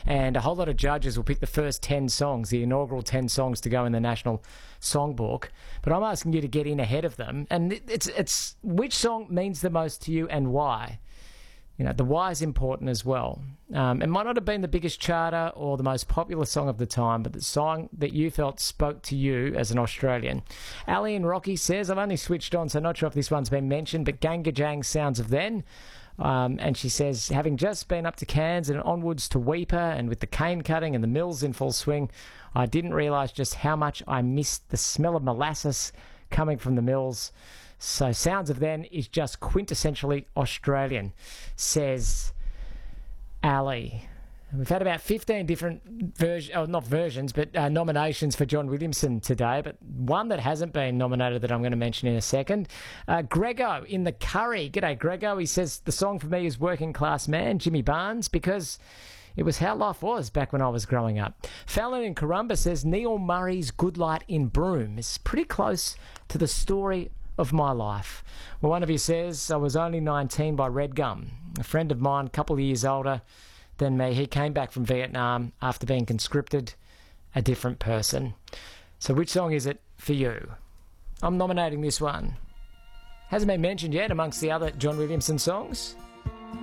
and a whole lot of judges will pick the first 10 songs, the inaugural 10 songs to go in the National Songbook. But I'm asking you to get in ahead of them, and it's which song means the most to you and why. You know, the why is important as well. It might not have been the biggest charter or the most popular song of the time, but the song that you felt spoke to you as an Australian. Ali and Rocky says, I've only switched on, so not sure if this one's been mentioned, but Gangajang Sounds of Then. And she says, having just been up to Cairns and onwards to Weeper, and with the cane cutting and the mills in full swing, I didn't realise just how much I missed the smell of molasses coming from the mills. So Sounds of Then is just quintessentially Australian, says Ali. We've had about 15 different nominations for John Williamson today, but one that hasn't been nominated that I'm going to mention in a second. Grego in the Curry. G'day, Grego. He says, the song for me is Working Class Man, Jimmy Barnes, because it was how life was back when I was growing up. Fallon in Corumba says, Neil Murray's Good Light in Broome is pretty close to the story of my life. Well, one of you says, I was only 19 by Red Gum. A friend of mine, a couple of years older than me, he came back from Vietnam after being conscripted, a different person. So which song is it for you? I'm nominating this one. Hasn't been mentioned yet amongst the other John Williamson songs.